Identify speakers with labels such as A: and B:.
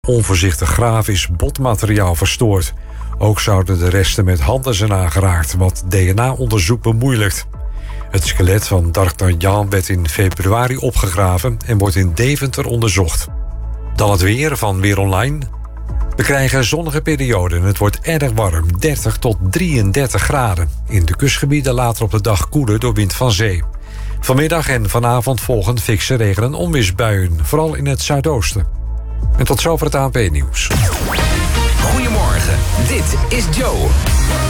A: Onvoorzichtig graven is botmateriaal verstoord. Ook zouden de resten met handen zijn aangeraakt, wat DNA-onderzoek bemoeilijkt. Het skelet van Darknarjan werd in februari opgegraven en wordt in Deventer onderzocht. Dan het weer van Weer Online. We krijgen zonnige perioden en het wordt erg warm, 30 tot 33 graden. In de kustgebieden later op de dag koeler door wind van zee. Vanmiddag en vanavond volgen fikse regen- en onweersbuien, vooral in het zuidoosten. En tot zover het ANP-nieuws.
B: Goedemorgen, dit is Joe.